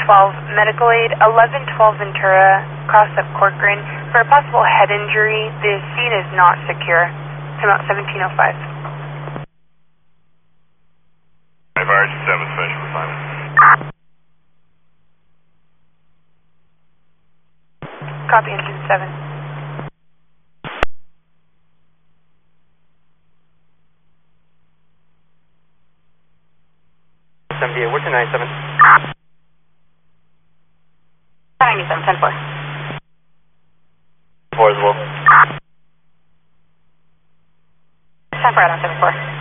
medical aid, 1112 Ventura, cross up Corcoran. For a possible head injury, the scene is not secure. Time out 1705. 5R7, special assignment. Copy, engine 7. What's your 97? 97, 10-4. 4 as well. 10-4 out on 7-4.